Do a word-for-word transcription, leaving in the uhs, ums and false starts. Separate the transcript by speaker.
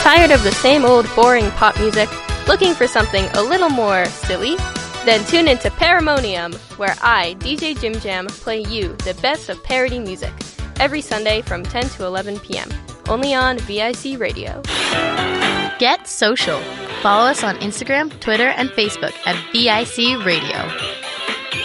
Speaker 1: Tired of the same old boring pop music? Looking for something a little more silly? Then tune into Paramonium, where I, D J Jim Jam, play you the best of parody music every Sunday from ten to eleven p.m. Only on V I C Radio.
Speaker 2: Get social. Follow us on Instagram, Twitter, and Facebook at V I C Radio.